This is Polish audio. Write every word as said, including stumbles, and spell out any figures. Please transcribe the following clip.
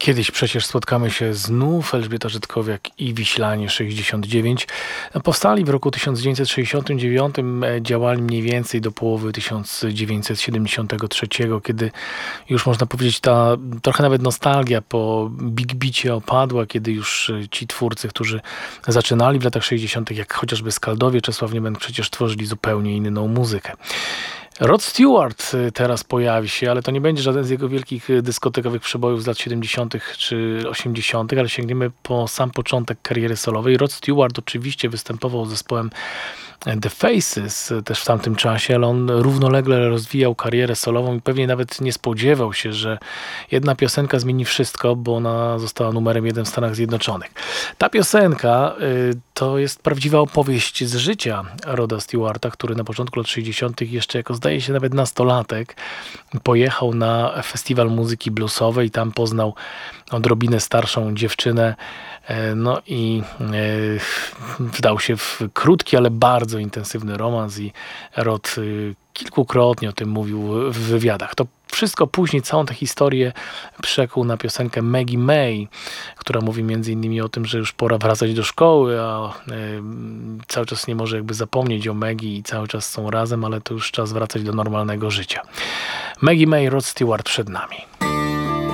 Kiedyś przecież spotkamy się znów, Elżbieta Żytkowiak i Wiślanie sześćdziesiąt dziewięć. Powstali w roku tysiąc dziewięćset sześćdziesiątym dziewiątym, e, działali mniej więcej do połowy tysiąc dziewięćset siedemdziesiątego trzeciego, kiedy już można powiedzieć ta trochę nawet nostalgia po Big Beacie opadła, kiedy już e, ci twórcy, którzy zaczynali w latach sześćdziesiątych, jak chociażby Skaldowie, Czesław Niemen, przecież tworzyli zupełnie inną muzykę. Rod Stewart y, teraz pojawi się, ale to nie będzie żaden z jego wielkich y, dyskotekowych przebojów z lat siedemdziesiątych czy osiemdziesiątych, ale sięgniemy po sam początek kariery solowej. Rod Stewart oczywiście występował z zespołem The Faces y, też w tamtym czasie, ale on równolegle rozwijał karierę solową i pewnie nawet nie spodziewał się, że jedna piosenka zmieni wszystko, bo ona została numerem jeden w Stanach Zjednoczonych. Ta piosenka y, to jest prawdziwa opowieść z życia Roda Stewarta, który na początku lat sześćdziesiątych jeszcze jako zdaje się nawet nastolatek pojechał na festiwal muzyki bluesowej i tam poznał odrobinę starszą dziewczynę, e, no i e, wdał się w krótki, ale bardzo intensywny romans i Rod y, kilkukrotnie o tym mówił w wywiadach. To wszystko później, całą tę historię przekuł na piosenkę Maggie May, która mówi między innymi o tym, że już pora wracać do szkoły, a y, cały czas nie może jakby zapomnieć o Maggie i cały czas są razem, ale to już czas wracać do normalnego życia. Maggie May, Rod Stewart przed nami.